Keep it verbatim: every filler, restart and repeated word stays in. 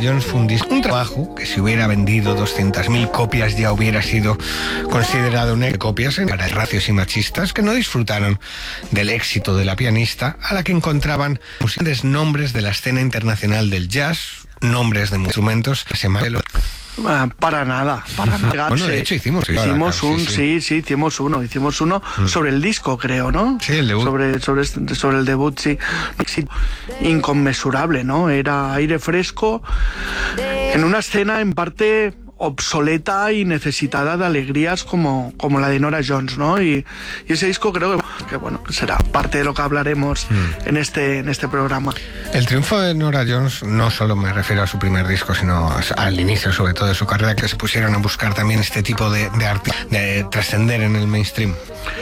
Jones fue un disco, un trabajo que si hubiera vendido doscientas mil copias ya hubiera sido considerado un éxito. Copias en para racios y machistas que no disfrutaron del éxito de la pianista, a la que encontraban grandes nombres de la escena internacional del jazz, nombres de instrumentos que se llaman... Uh, para nada, para nada. Bueno, de hecho hicimos, hicimos sí, un, sí. sí, sí, hicimos uno, hicimos uno mm. sobre el disco, creo, ¿no? Sí, el debut. Sobre, sobre, sobre el debut, sí. sí. Inconmensurable, ¿no? Era aire fresco en una escena en parte obsoleta y necesitada de alegrías como, como la de Norah Jones, ¿no? Y, y ese disco creo que, que bueno, será parte de lo que hablaremos mm. en este en este programa. El triunfo de Norah Jones no solo me refiero a su primer disco, sino al inicio, sobre todo, de su carrera, que se pusieron a buscar también este tipo de, de arte, de trascender en el mainstream.